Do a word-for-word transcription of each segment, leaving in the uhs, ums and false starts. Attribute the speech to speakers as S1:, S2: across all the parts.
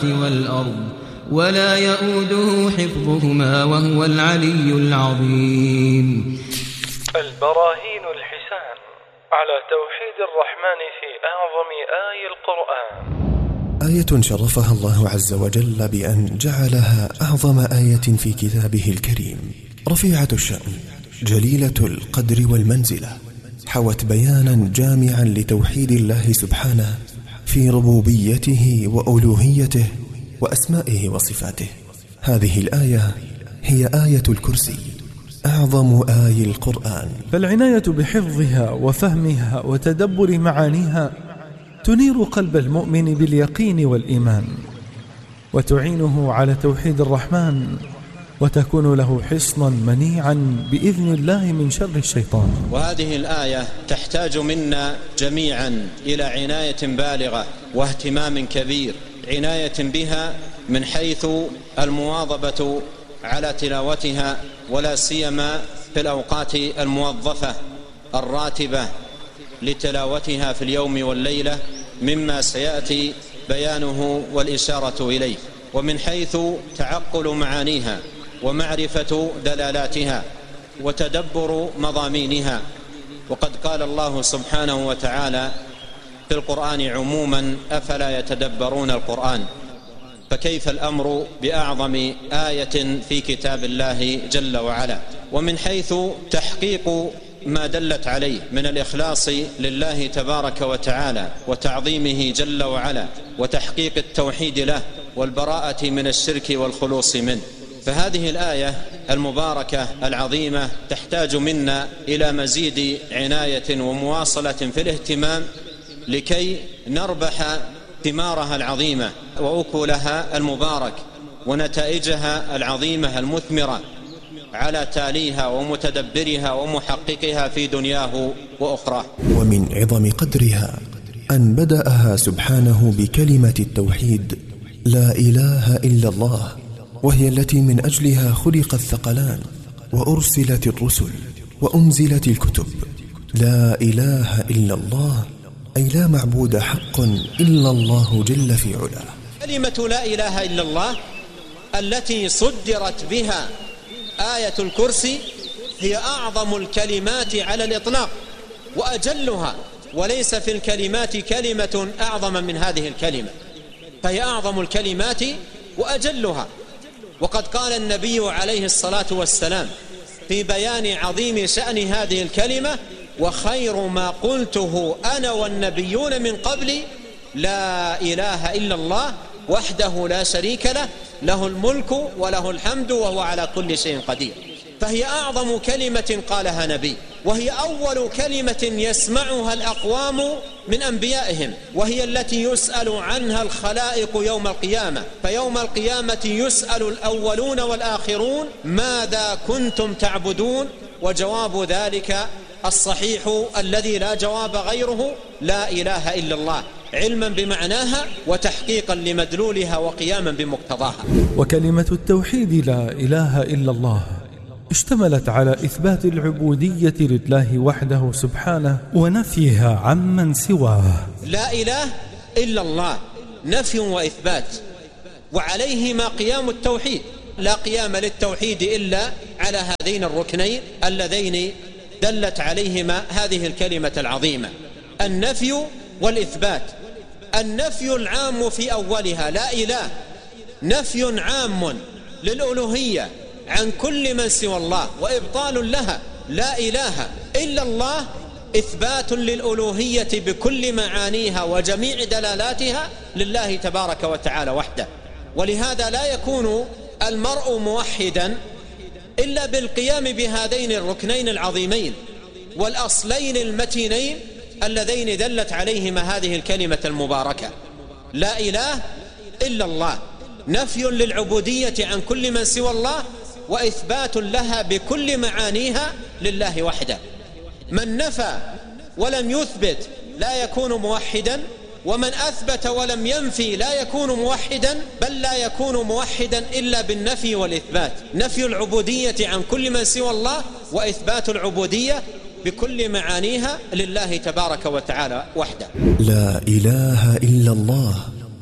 S1: والأرض ولا يؤوده حفظهما وهو العلي العظيم.
S2: البراهين الحسان على توحيد الرحمن في أعظم آي القرآن.
S3: آية شرفها الله عز وجل بأن جعلها أعظم آية في كتابه الكريم، رفيعة الشأن جليلة القدر والمنزلة، حوت بيانا جامعا لتوحيد الله سبحانه في ربوبيته وألوهيته وأسمائه وصفاته. هذه الآية هي آية الكرسي، أعظم آي القرآن.
S4: فالعناية بحفظها وفهمها وتدبر معانيها تنير قلب المؤمن باليقين والإيمان، وتعينه على توحيد الرحمن، وتكون له حصنا منيعا بإذن الله من شر الشيطان.
S5: وهذه الآية تحتاج منا جميعا إلى عناية بالغة واهتمام كبير، عناية بها من حيث المواظبة على تلاوتها، ولا سيما في الأوقات الموظفة الراتبة لتلاوتها في اليوم والليلة، مما سيأتي بيانه والإشارة إليه، ومن حيث تعقل معانيها ومعرفة دلالاتها وتدبر مضامينها. وقد قال الله سبحانه وتعالى في القرآن عموما: أفلا يتدبرون القرآن؟ فكيف الأمر بأعظم آية في كتاب الله جل وعلا. ومن حيث تحقيق ما دلت عليه من الإخلاص لله تبارك وتعالى وتعظيمه جل وعلا وتحقيق التوحيد له والبراءة من الشرك والخلوص منه، فهذه الآية المباركة العظيمة تحتاج منا إلى مزيد عناية ومواصلة في الاهتمام لكي نربح ثمارها العظيمة وأكلها المبارك ونتائجها العظيمة المثمرة على تاليها ومتدبرها ومحققها في دنياه وأخراه.
S3: ومن عظم قدرها أن بدأها سبحانه بكلمة التوحيد: لا إله إلا الله، وهي التي من أجلها خلق الثقلان وأرسلت الرسل وأنزلت الكتب. لا إله إلا الله أي لا معبود حق إلا الله جل في علاه.
S5: كلمة لا إله إلا الله التي صدرت بها آية الكرسي هي أعظم الكلمات على الإطلاق وأجلها، وليس في الكلمات كلمة أعظم من هذه الكلمة، فهي أعظم الكلمات وأجلها. وقد قال النبي عليه الصلاة والسلام في بيان عظيم شأن هذه الكلمة: وخير ما قلته أنا والنبيون من قبلي لا إله إلا الله وحده لا شريك له، له الملك وله الحمد وهو على كل شيء قدير. فهي أعظم كلمة قالها نبي، وهي أول كلمة يسمعها الأقوام من أنبيائهم، وهي التي يسأل عنها الخلائق يوم القيامة. فيوم القيامة يسأل الأولون والآخرون: ماذا كنتم تعبدون؟ وجواب ذلك الصحيح الذي لا جواب غيره: لا إله إلا الله، علما بمعناها وتحقيقا لمدلولها وقياما بمقتضاها.
S4: وكلمة التوحيد لا إله إلا الله اشتملت على إثبات العبودية لله وحده سبحانه ونفيها عمن سواه.
S5: لا إله إلا الله نفي وإثبات، وعليهما قيام التوحيد. لا قيام للتوحيد إلا على هذين الركنين اللذين دلت عليهما هذه الكلمة العظيمة: النفي والإثبات. النفي العام في أولها لا إله، نفي عام للألوهية عن كل من سوى الله وإبطال لها. لا إله إلا الله إثبات للألوهية بكل معانيها وجميع دلالاتها لله تبارك وتعالى وحده. ولهذا لا يكون المرء موحدا إلا بالقيام بهذين الركنين العظيمين والأصلين المتينين اللذين دلت عليهما هذه الكلمة المباركة: لا إله إلا الله، نفي للعبودية عن كل من سوى الله وإثبات لها بكل معانيها لله وحده. من نفى ولم يثبت لا يكون موحدا، ومن أثبت ولم ينفي لا يكون موحدا، بل لا يكون موحدا إلا بالنفي والإثبات. نفي العبودية عن كل من سوى الله وإثبات العبودية بكل معانيها لله تبارك وتعالى وحده.
S3: لا إله إلا الله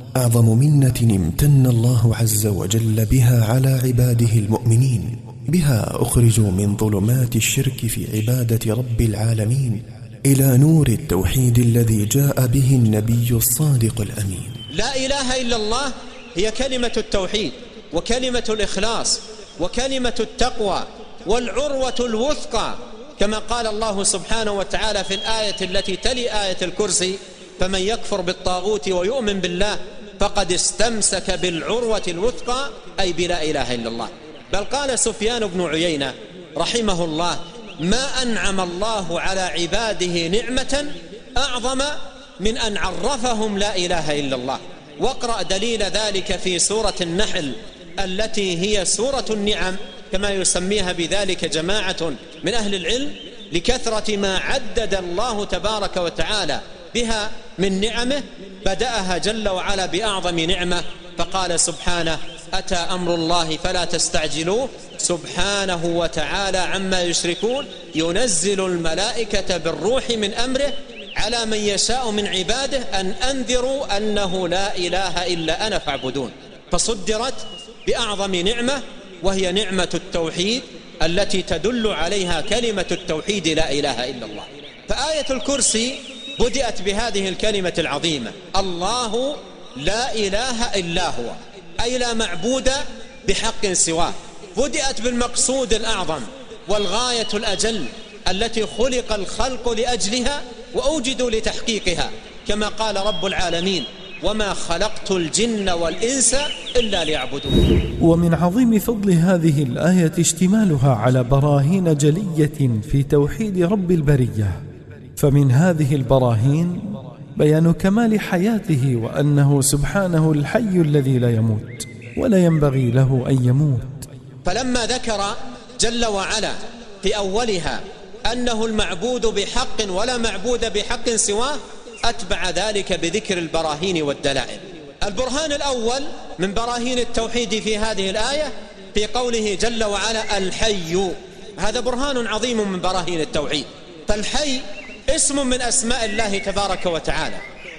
S3: أعظم منة امتن الله عز وجل بها على عباده المؤمنين، بها أخرجوا من ظلمات الشرك في عبادة رب العالمين إلى نور التوحيد الذي جاء به النبي الصادق الأمين.
S5: لا إله إلا الله هي كلمة التوحيد وكلمة الإخلاص وكلمة التقوى والعروة الوثقى، كما قال الله سبحانه وتعالى في الآية التي تلي آية الكرسي: فمن يكفر بالطاغوت ويؤمن بالله فقد استمسك بالعروة الوثقى، أي بلا إله إلا الله. بل قال سفيان بن عيينة رحمه الله: ما أنعم الله على عباده نعمة أعظم من أن عرفهم لا إله إلا الله. واقرأ دليل ذلك في سورة النحل التي هي سورة النعم كما يسميها بذلك جماعة من أهل العلم، لكثرة ما عدد الله تبارك وتعالى بها من نعمه. بدأها جل وعلا بأعظم نعمة فقال سبحانه: أتى أمر الله فلا تستعجلوه سبحانه وتعالى عما يشركون، ينزل الملائكة بالروح من أمره على من يشاء من عباده أن أنذروا أنه لا إله إلا أنا فاعبدون. فصدرت بأعظم نعمة وهي نعمة التوحيد التي تدل عليها كلمة التوحيد لا إله إلا الله. فآية الكرسي بدأت بهذه الكلمة العظيمة: الله لا إله إلا هو، أي لا معبود بحق سواه. بدأت بالمقصود الأعظم والغاية الأجل التي خلق الخلق لأجلها وأوجدوا لتحقيقها، كما قال رب العالمين: وما خلقت الجن والإنس إلا ليعبدون.
S4: ومن عظيم فضل هذه الآية اشتمالها على براهين جلية في توحيد رب البرية. فمن هذه البراهين بيان كمال حياته، وأنه سبحانه الحي الذي لا يموت ولا ينبغي له أن يموت.
S5: فلما ذكر جل وعلا في أولها أنه المعبود بحق ولا معبود بحق سواه، أتبع ذلك بذكر البراهين والدلائل. البرهان الأول من براهين التوحيد في هذه الآية في قوله جل وعلا: الحي. هذا برهان عظيم من براهين التوحيد. فالحي اسم من أسماء الله تبارك وتعالى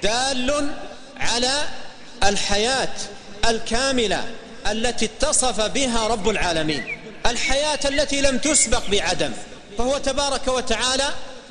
S5: دال على الحياة الكاملة التي اتصف بها رب العالمين، الحياة التي لم تسبق بعدم. فهو تبارك وتعالى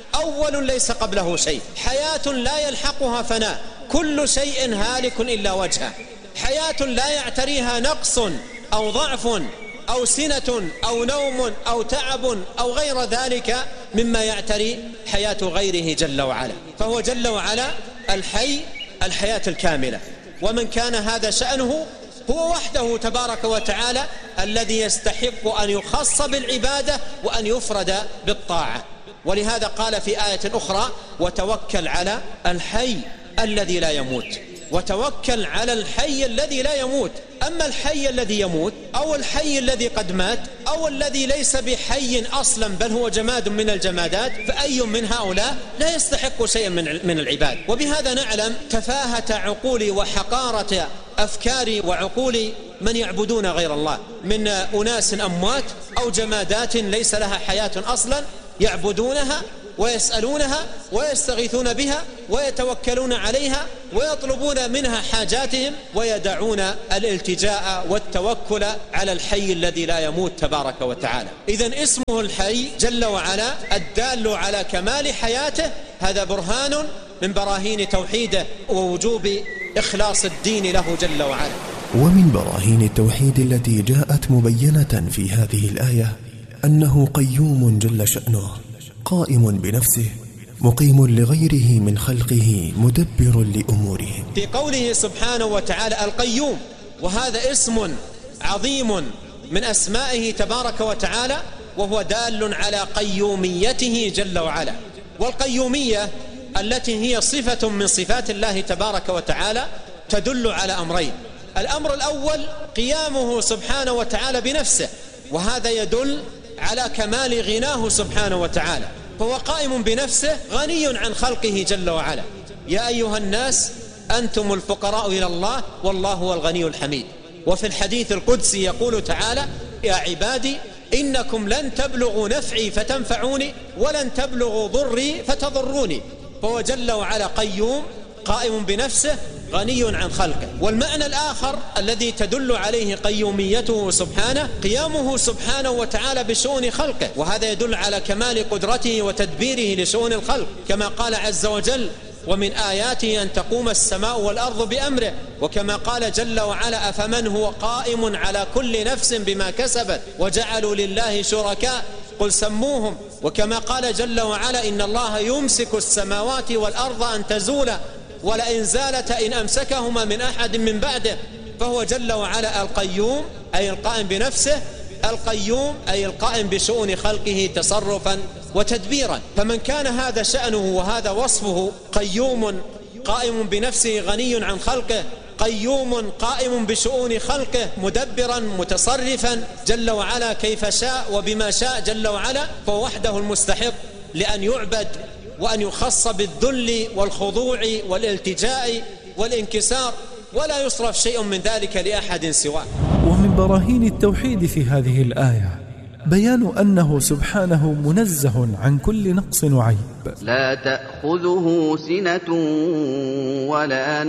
S5: أول ليس قبله شيء، حياة لا يلحقها فناء، كل شيء هالك إلا وجهه، حياة لا يعتريها نقص أو ضعف أو سنة أو نوم أو تعب أو غير ذلك مما يعتري حياة غيره جل وعلا. فهو جل وعلا الحي، الحياة الكاملة. ومن كان هذا شأنه هو وحده تبارك وتعالى الذي يستحق أن يخص بالعبادة وأن يفرد بالطاعة. ولهذا قال في آية أخرى: وتوكل على الحي الذي لا يموت. وتوكل على الحي الذي لا يموت. أما الحي الذي يموت أو الحي الذي قد مات أو الذي ليس بحي أصلا بل هو جماد من الجمادات، فأي من هؤلاء لا يستحق شيئا من العباد. وبهذا نعلم تفاهة عقول وحقارة أفكار وعقول من يعبدون غير الله من أناس أموات أو جمادات ليس لها حياة أصلا، يعبدونها ويسألونها ويستغيثون بها ويتوكلون عليها ويطلبون منها حاجاتهم، ويدعون الالتجاء والتوكل على الحي الذي لا يموت تبارك وتعالى. إذن اسمه الحي جل وعلا الدال على كمال حياته، هذا برهان من براهين توحيده ووجوب إخلاص الدين له جل وعلا.
S3: ومن براهين التوحيد التي جاءت مبينة في هذه الآية أنه قيوم جل شأنه، قائم بنفسه، مقيم لغيره من خلقه، مدبر لأمورهم.
S5: في قوله سبحانه وتعالى القيوم، وهذا اسم عظيم من أسمائه تبارك وتعالى، وهو دال على قيوميته جل وعلا. والقيومية التي هي صفة من صفات الله تبارك وتعالى تدل على أمرين: الأمر الأول قيامه سبحانه وتعالى بنفسه، وهذا يدل على كمال غناه سبحانه وتعالى، فهو قائم بنفسه غني عن خلقه جل وعلا. يا أيها الناس أنتم الفقراء إلى الله والله هو الغني الحميد. وفي الحديث القدسي يقول تعالى: يا عبادي إنكم لن تبلغوا نفعي فتنفعوني ولن تبلغوا ضري فتضروني. فهو جل وعلا قيوم قائم بنفسه غني عن خلقه. والمعنى الآخر الذي تدل عليه قيوميته سبحانه قيامه سبحانه وتعالى بشؤون خلقه، وهذا يدل على كمال قدرته وتدبيره لشؤون الخلق، كما قال عز وجل: ومن آياته أن تقوم السماء والأرض بأمره، وكما قال جل وعلا: أفمن هو قائم على كل نفس بما كسبت وجعلوا لله شركاء قل سموهم، وكما قال جل وعلا: إن الله يمسك السماوات والأرض أن تزولا ولئن زالتا إن أمسكهما من أحد من بعده. فهو جل وعلا القيوم أي القائم بنفسه، القيوم أي القائم بشؤون خلقه تصرفا وتدبيرا. فمن كان هذا شأنه وهذا وصفه، قيوم قائم بنفسه غني عن خلقه، قيوم قائم بشؤون خلقه مدبرا متصرفا جل وعلا كيف شاء وبما شاء جل وعلا، فوحده المستحق لأن يعبد وأن يخص بالذل والخضوع والالتجاء والانكسار، ولا يصرف شيء من ذلك لأحد سواه.
S4: ومن براهين التوحيد في هذه الآية بيان أنه سبحانه منزه عن كل نقص وعيب.
S6: لا تأخذه سنة ولا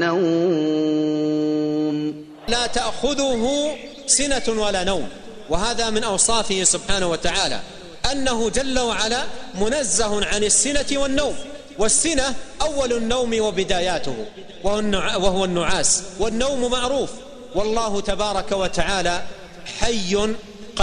S6: نوم.
S5: لا تأخذه سنة ولا نوم، وهذا من أوصافه سبحانه وتعالى أنه جل وعلا منزه عن السنة والنوم. والسنة أول النوم وبداياته وهو النعاس، والنوم معروف. والله تبارك وتعالى حي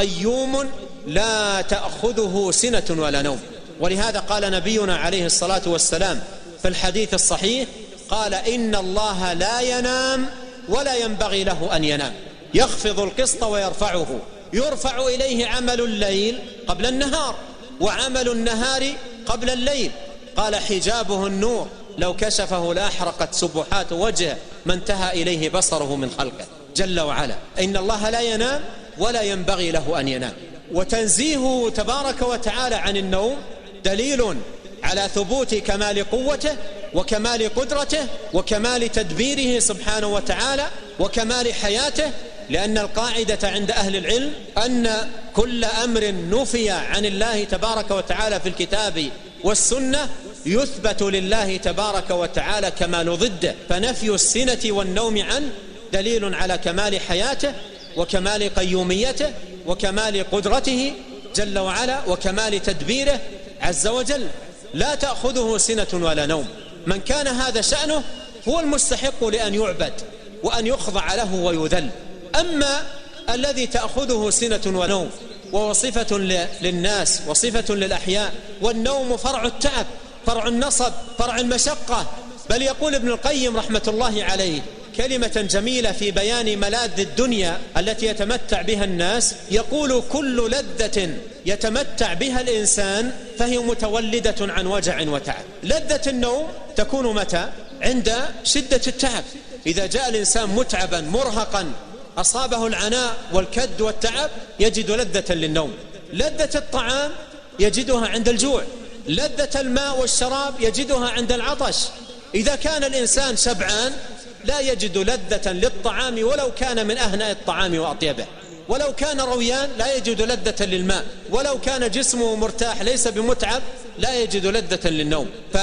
S5: قيوم لا تأخذه سنة ولا نوم. ولهذا قال نبينا عليه الصلاة والسلام في الحديث الصحيح، قال: إن الله لا ينام ولا ينبغي له أن ينام، يخفض القسط ويرفعه، يرفع إليه عمل الليل قبل النهار وعمل النهار قبل الليل. قال: حجابه النور، لو كشفه لأحرقت سبحات وجهه ما انتهى إليه بصره من خلقه جل وعلا. إن الله لا ينام ولا ينبغي له أن ينام. وتنزيهه تبارك وتعالى عن النوم دليل على ثبوت كمال قوته وكمال قدرته وكمال تدبيره سبحانه وتعالى وكمال حياته، لأن القاعدة عند أهل العلم أن كل أمر نفي عن الله تبارك وتعالى في الكتاب والسنة يثبت لله تبارك وتعالى كمال ضده. فنفي السنة والنوم عنه دليل على كمال حياته وكمال قيوميته وكمال قدرته جل وعلا وكمال تدبيره عز وجل. لا تأخذه سنة ولا نوم. من كان هذا شأنه هو المستحق لأن يعبد وأن يخضع له ويذل. أما الذي تأخذه سنة ونوم وهو صفة للناس وصفة للأحياء، والنوم فرع التعب، فرع النصب، فرع المشقة. بل يقول ابن القيم رحمة الله عليه كلمة جميلة في بيان ملاذ الدنيا التي يتمتع بها الناس، يقول: كل لذة يتمتع بها الإنسان فهي متولدة عن وجع وتعب. لذة النوم تكون متى؟ عند شدة التعب. إذا جاء الإنسان متعبا مرهقا أصابه العناء والكد والتعب يجد لذة للنوم. لذة الطعام يجدها عند الجوع، لذة الماء والشراب يجدها عند العطش. إذا كان الإنسان شبعان لا يجد لذة للطعام ولو كان من أهنأ الطعام وأطيبه، ولو كان رويان لا يجد لذة للماء، ولو كان جسمه مرتاح ليس بمتعب لا يجد لذة للنوم.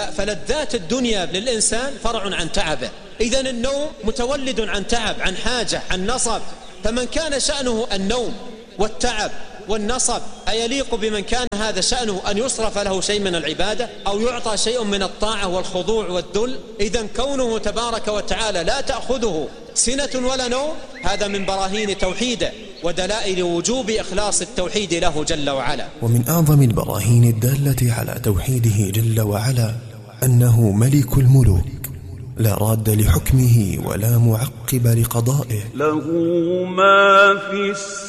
S5: فلذات الدنيا للإنسان فرع عن تعبه. إذن النوم متولد عن تعب، عن حاجة، عن نصب. فمن كان شأنه النوم والتعب والنصب أيليق بمن كان هذا شأنه أن يصرف له شيء من العبادة أو يعطى شيء من الطاعة والخضوع والذل؟ إذن كونه تبارك وتعالى لا تأخذه سنة ولا نوم هذا من براهين توحيده ودلائل وجوب إخلاص التوحيد له جل وعلا.
S3: ومن أعظم البراهين الدالة على توحيده جل وعلا أنه ملك الملوك لا راد لحكمه ولا معقب لقضائه.
S7: له ما في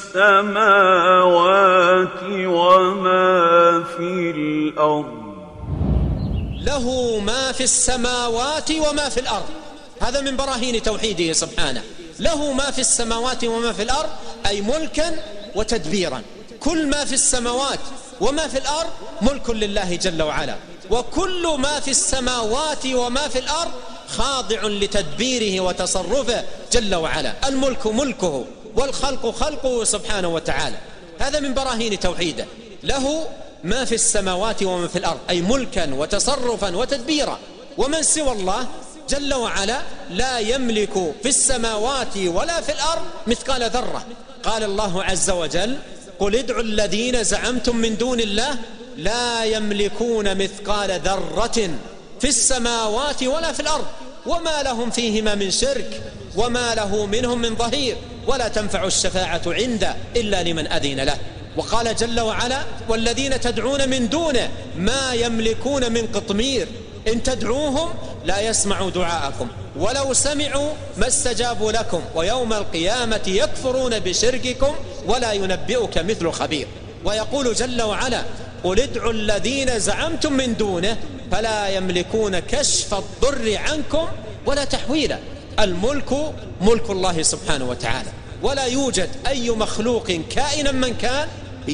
S7: السماوات وما في الأرض.
S5: له ما في السماوات وما في الأرض، هذا من براهين توحيده سبحانه. له ما في السماوات وما في الأرض أي ملكا وتدبيرا. كل ما في السماوات وما في الأرض ملك لله جل وعلا، وكل ما في السماوات وما في الأرض خاضع لتدبيره وتصرفه جل وعلا. الملك ملكه والخلق خلقه سبحانه وتعالى. هذا من براهين توحيده. له ما في السماوات وما في الأرض أي ملكا وتصرفا وتدبيرا. ومن سوى الله جل وعلا لا يملك في السماوات ولا في الأرض مثقال ذرة. قال الله عز وجل قل ادعوا الذين زعمتم من دون الله لا يملكون مثقال ذرة في السماوات ولا في الأرض وما لهم فيهما من شرك وما له منهم من ظهير ولا تنفع الشفاعة عنده إلا لمن أذن له. وقال جل وعلا والذين تدعون من دونه ما يملكون من قطمير إن تدعوهم لا يسمعوا دعاءكم ولو سمعوا ما استجابوا لكم ويوم القيامة يكفرون بشرككم ولا ينبئك مثل خبير. ويقول جل وعلا قل ادعوا الذين زعمتم من دونه فلا يملكون كشف الضر عنكم ولا تحويلا. الملك ملك الله سبحانه وتعالى، ولا يوجد أي مخلوق كائنا من كان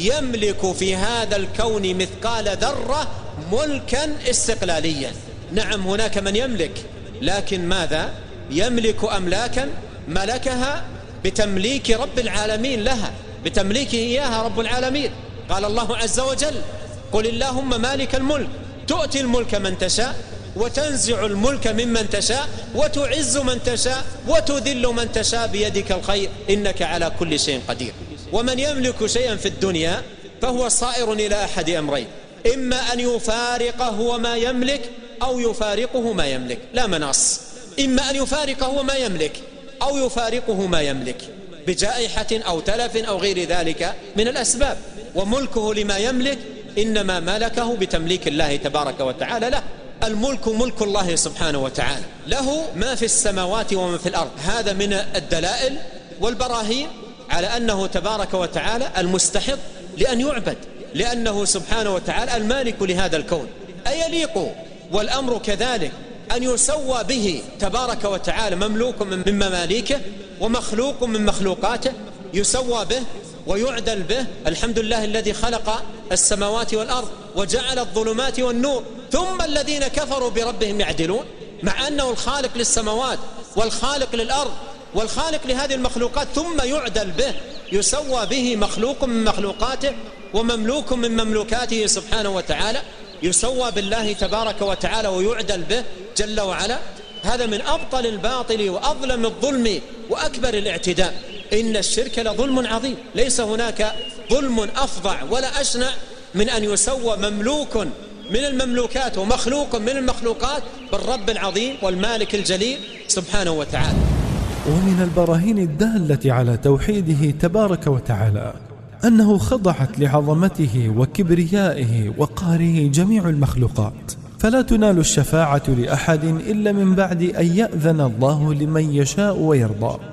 S5: يملك في هذا الكون مثقال ذرة ملكا استقلاليا. نعم هناك من يملك، لكن ماذا؟ يملك أملاكا ملكها بتمليك رب العالمين لها، بتمليكه إياها رب العالمين. قال الله عز وجل قل اللهم مالك الملك تؤتي الملك من تشاء وتنزع الملك ممن تشاء وتعز من تشاء وتذل من تشاء بيدك الخير إنك على كل شيء قدير. ومن يملك شيئا في الدنيا فهو صائر إلى أحد أمرين، إما أن يفارقه وما يملك أو يفارقه ما يملك، لا مناص. إما أن يفارقه وما يملك أو يفارقه ما يملك بجائحة أو تلف أو غير ذلك من الأسباب. وملكه لما يملك إنما ملكه بتمليك الله تبارك وتعالى له. الملك ملك الله سبحانه وتعالى، له ما في السماوات وما في الأرض. هذا من الدلائل والبراهين على أنه تبارك وتعالى المستحق لأن يعبد، لأنه سبحانه وتعالى المالك لهذا الكون. أيليق والأمر كذلك أن يسوى به تبارك وتعالى مملوك من مماليكه ومخلوق من مخلوقاته، يسوى به ويعدل به؟ الحمد لله الذي خلق السماوات والأرض وجعل الظلمات والنور ثم الذين كفروا بربهم يعدلون، مع أنه الخالق للسماوات والخالق للأرض والخالق لهذه المخلوقات، ثم يعدل به، يسوى به مخلوق من مخلوقاته ومملوك من مملوكاته سبحانه وتعالى، يسوى بالله تبارك وتعالى ويعدل به جل وعلا. هذا من أبطل الباطل وأظلم الظلم وأكبر الاعتداء. إن الشرك لظلم عظيم، ليس هناك ظلم أفظع ولا أشنع من أن يسوى مملوك من المملوكات ومخلوق من المخلوقات بالرب العظيم والمالك الجليل سبحانه وتعالى.
S4: ومن البراهين الدالة على توحيده تبارك وتعالى أنه خضعت لعظمته وكبريائه وقهره جميع المخلوقات، فلا تنال الشفاعة لأحد إلا من بعد أن يأذن الله لمن يشاء ويرضى.